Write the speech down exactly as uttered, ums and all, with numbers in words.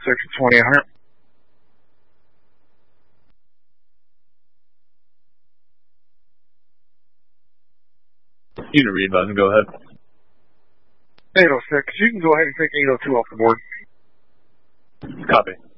six twenty, one hundred. Unit read button, go ahead. eight oh six, you can go ahead and take eight oh two off the board. Copy.